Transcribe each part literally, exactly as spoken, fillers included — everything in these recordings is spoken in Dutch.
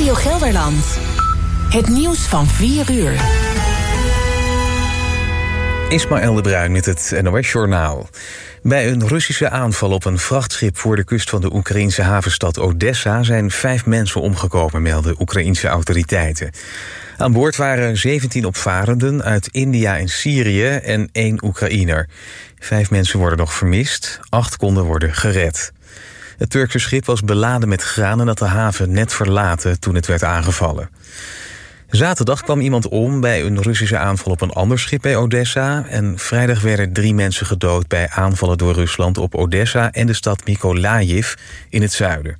Radio Gelderland. Het nieuws van vier uur. Ismaël de Bruin met het N O S-journaal. Bij een Russische aanval op een vrachtschip voor de kust van de Oekraïnse havenstad Odessa zijn vijf mensen omgekomen, melden Oekraïense autoriteiten. Aan boord waren zeventien opvarenden uit India en Syrië en één Oekraïner. Vijf mensen worden nog vermist, acht konden worden gered. Het Turkse schip was beladen met graan en had de haven net verlaten toen het werd aangevallen. Zaterdag kwam iemand om bij een Russische aanval op een ander schip bij Odessa. En vrijdag werden drie mensen gedood bij aanvallen door Rusland op Odessa en de stad Mykolaiv in het zuiden.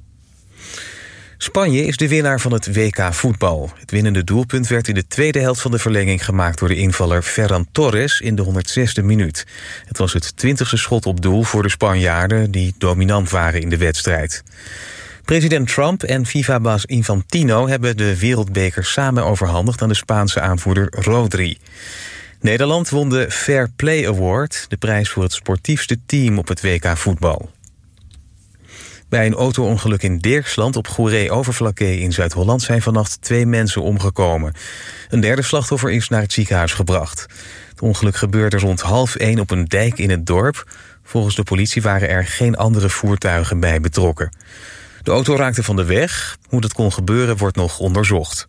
Spanje is de winnaar van het W K voetbal. Het winnende doelpunt werd in de tweede helft van de verlenging gemaakt door de invaller Ferran Torres in de honderdzesde minuut. Het was het twintigste schot op doel voor de Spanjaarden die dominant waren in de wedstrijd. President Trump en FIFA-baas Infantino hebben de wereldbeker samen overhandigd aan de Spaanse aanvoerder Rodri. Nederland won de Fair Play Award, de prijs voor het sportiefste team op het W K voetbal. Bij een auto-ongeluk in Dirksland op Goeree-Overflakkee in Zuid-Holland zijn vannacht twee mensen omgekomen. Een derde slachtoffer is naar het ziekenhuis gebracht. Het ongeluk gebeurde rond half één op een dijk in het dorp. Volgens de politie waren er geen andere voertuigen bij betrokken. De auto raakte van de weg. Hoe dat kon gebeuren wordt nog onderzocht.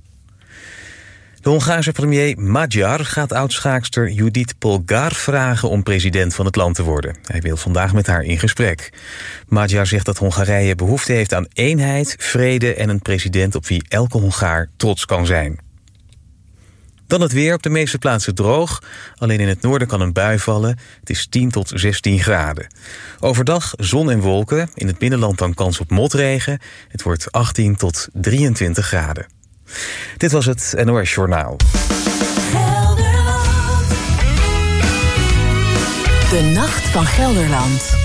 De Hongaarse premier Magyar gaat oudschaakster Judith Polgár vragen om president van het land te worden. Hij wil vandaag met haar in gesprek. Magyar zegt dat Hongarije behoefte heeft aan eenheid, vrede en een president op wie elke Hongaar trots kan zijn. Dan het weer, op de meeste plaatsen droog. Alleen in het noorden kan een bui vallen. Het is tien tot zestien graden. Overdag zon en wolken. In het binnenland dan kans op motregen. Het wordt achttien tot drieëntwintig graden. Dit was het N O S-journaal. De Nacht van Gelderland.